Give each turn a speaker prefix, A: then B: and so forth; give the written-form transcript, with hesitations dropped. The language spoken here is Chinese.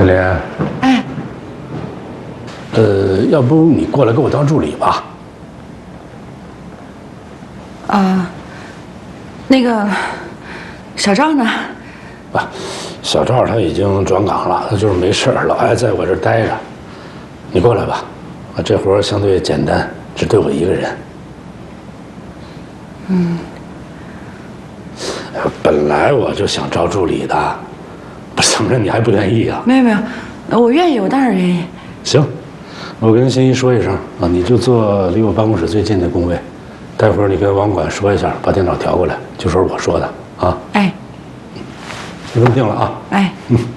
A: 小莲，
B: 哎，
A: 要不你过来给我当助理吧？
B: 那个小赵呢？
A: 啊，小赵他已经转岗了，他就是没事老爱在我这儿待着。你过来吧，这活相对简单，只对我一个人。本来我就想招助理的，不是怎么着你还不愿意啊？
B: 没有没有，我愿意，我当然愿意。
A: 行，我跟新一说一声啊，你就坐离我办公室最近的工位。待会儿你跟网管说一下，把电脑调过来，就说是我说的啊。
B: 哎，
A: 就这么定了啊。
B: 哎。